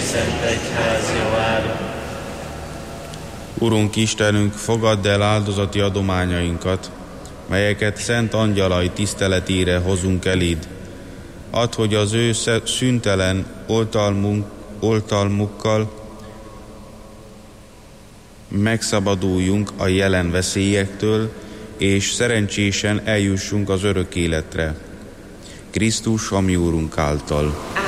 szent egyház javára. Urunk Istenünk, fogadd el áldozati adományainkat, melyeket szent angyalai tiszteletére hozunk eléd. Add, hogy az ő szüntelen oltalmukkal megszabaduljunk a jelen veszélyektől, és szerencsésen eljussunk az örök életre. Krisztus, a mi Úrunk által.